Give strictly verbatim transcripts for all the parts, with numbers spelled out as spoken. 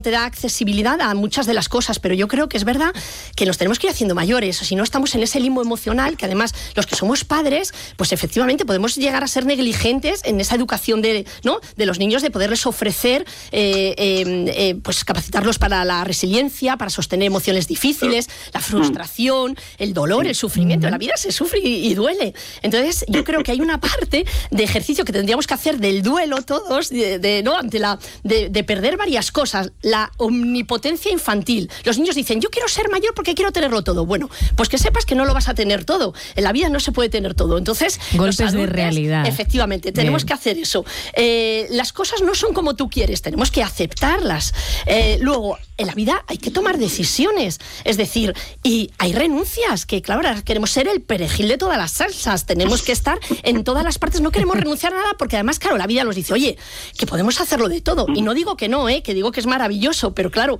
te da accesibilidad a muchas de las cosas, pero yo creo que es verdad que nos tenemos que ir haciendo mayores, o si no estamos en ese limbo emocional, que además los que somos padres, pues efectivamente podemos llegar a ser negligentes en esa educación de, ¿no?, de los niños, de poderles ofrecer, eh, eh, eh, pues capacitarlos para la resiliencia, para sostener emociones difíciles, la frustración, el dolor, el sufrimiento. La vida se sufre y, y duele. Entonces yo creo que hay una parte de ejercicio que tendríamos que hacer del duelo todos, de, de, ¿no?, ante la, de, de perder varias cosas. La omnipotencia infantil. Los niños dicen, yo quiero ser mayor porque quiero tenerlo todo. Bueno, pues que sepas que no lo vas a tener todo. En la vida no se puede tener todo. Entonces, golpes adultos, de realidad. Efectivamente, tenemos Bien. que hacer eso. Eh, las cosas no son como tú quieres, tenemos que aceptarlas. Eh, luego, en la vida hay que tomar decisiones. Es decir, y hay renuncias, que claro, ahora queremos ser el perejil de todas las salsas. Tenemos que estar en todas las partes. No queremos renunciar a nada porque además, claro, la vida nos dice, oye, que podemos hacerlo de todo. Y no digo que no, ¿eh? Que digo que es maravilloso, pero claro,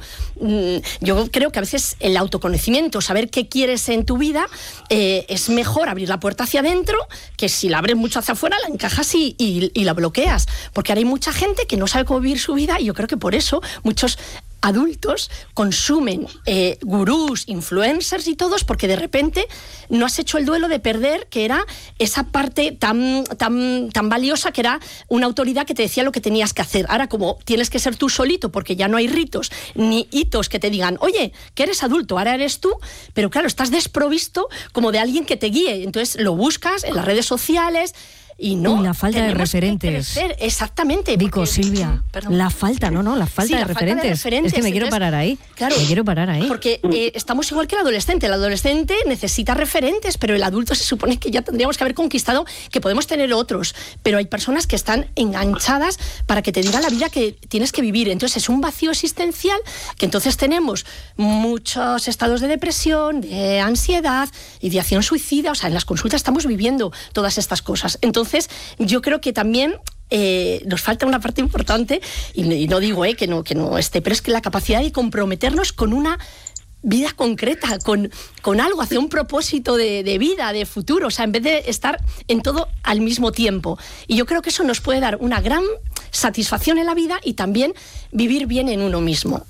yo creo que a veces el autoconocimiento, saber qué quieres en tu vida, eh, es mejor abrir la puerta hacia adentro que si la abres mucho hacia afuera, la encajas y, y, y la bloqueas. Porque ahora hay mucha gente que no sabe cómo vivir su vida y yo creo que por eso muchos adultos consumen eh, gurús, influencers y todos, porque de repente no has hecho el duelo de perder, que era esa parte tan, tan, tan valiosa, que era una autoridad que te decía lo que tenías que hacer. Ahora, como tienes que ser tú solito, porque ya no hay ritos ni hitos que te digan, oye, que eres adulto, ahora eres tú, pero claro, estás desprovisto como de alguien que te guíe. Entonces lo buscas en las redes sociales. Y no, y la falta de referentes. Exactamente. Vico, Silvia, perdón. la falta, no, no, la falta, sí, de, la referentes. falta de referentes. Es que me quiero parar ahí. Claro, me quiero parar ahí. Porque eh, estamos igual que el adolescente. El adolescente necesita referentes, pero el adulto se supone que ya tendríamos que haber conquistado que podemos tener otros. Pero hay personas que están enganchadas para que te digan la vida que tienes que vivir. Entonces es un vacío existencial que entonces tenemos muchos estados de depresión, de ansiedad, ideación suicida. O sea, en las consultas estamos viviendo todas estas cosas. Entonces Entonces, yo creo que también eh, nos falta una parte importante, y, y no digo eh, que, no, que no esté, pero es que la capacidad de comprometernos con una vida concreta, con, con algo, hacia un propósito de, de vida, de futuro, o sea, en vez de estar en todo al mismo tiempo. Y yo creo que eso nos puede dar una gran satisfacción en la vida y también vivir bien en uno mismo.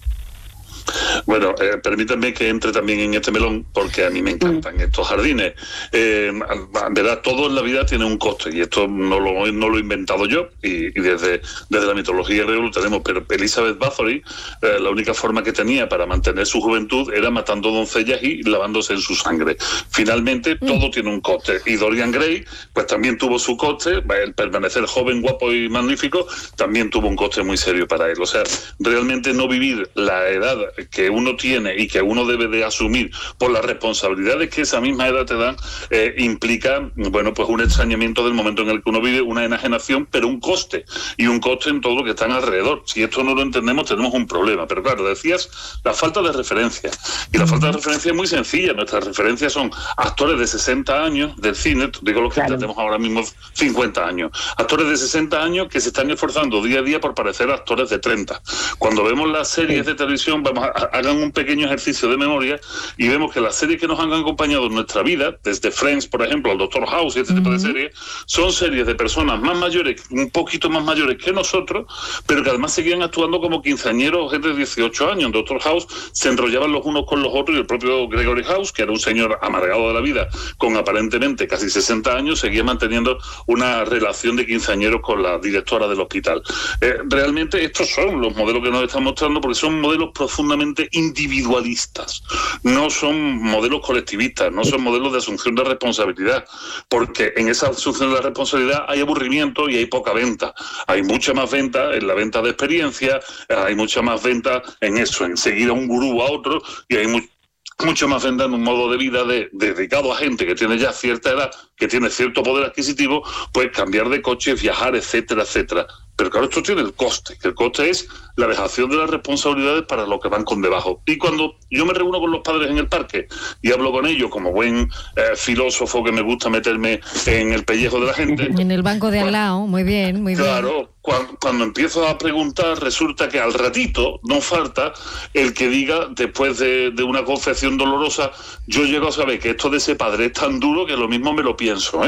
Bueno, eh, permítanme que entre también en este melón, porque a mí me encantan mm. estos jardines. Eh, verdad, todo en la vida tiene un coste, y esto no lo, no lo he inventado yo, y, y desde, desde la mitología griega lo tenemos, pero Elizabeth Bathory, eh, la única forma que tenía para mantener su juventud era matando doncellas y lavándose en su sangre. Finalmente, mm. todo tiene un coste, y Dorian Gray, pues también tuvo su coste, el permanecer joven, guapo y magnífico, también tuvo un coste muy serio para él. O sea, realmente no vivir la edad que uno tiene y que uno debe de asumir por las responsabilidades que esa misma edad te dan, eh, implica, bueno, pues un extrañamiento del momento en el que uno vive, una enajenación, pero un coste, y un coste en todo lo que están alrededor. Si esto no lo entendemos, tenemos un problema. Pero claro, decías la falta de referencia, y la falta de referencia es muy sencilla. Nuestras referencias son actores de sesenta años del cine, digo los que claro. tenemos ahora mismo cincuenta años, actores de sesenta años que se están esforzando día a día por parecer actores de treinta. Cuando vemos las series de televisión, vamos a hagan un pequeño ejercicio de memoria y vemos que las series que nos han acompañado en nuestra vida, desde Friends, por ejemplo, al Doctor House y este uh-huh. tipo de series, son series de personas más mayores, un poquito más mayores que nosotros, pero que además seguían actuando como quinceañeros, gente de dieciocho años. En Doctor House se enrollaban los unos con los otros, y el propio Gregory House, que era un señor amargado de la vida, con aparentemente casi sesenta años, seguía manteniendo una relación de quinceañeros con la directora del hospital. Eh, realmente estos son los modelos que nos están mostrando, porque son modelos profundamente individualistas, no son modelos colectivistas, no son modelos de asunción de responsabilidad, porque en esa asunción de la responsabilidad hay aburrimiento y hay poca venta. Hay mucha más venta en la venta de experiencia, hay mucha más venta en eso, en seguir a un gurú a otro, y hay mucho mucho más venta en un modo de vida de, de, dedicado a gente que tiene ya cierta edad, que tiene cierto poder adquisitivo, pues cambiar de coche, viajar, etcétera, etcétera. Pero claro, esto tiene el coste, que el coste es la dejación de las responsabilidades para los que van con debajo. Y cuando yo me reúno con los padres en el parque y hablo con ellos como buen eh, filósofo que me gusta meterme en el pellejo de la gente... En el banco de al lado, muy bien, muy claro, bien. Claro, cuando, cuando empiezo a preguntar, resulta que al ratito no falta el que diga, después de, de una confesión dolorosa, yo llego a saber que esto de ese padre es tan duro que lo mismo me lo pienso, ¿eh?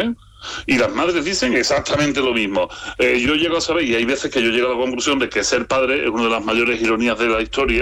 Y las madres dicen exactamente lo mismo. Eh, yo llego a saber, y hay veces que yo llego a la conclusión de que ser padre es una de las mayores ironías de la historia,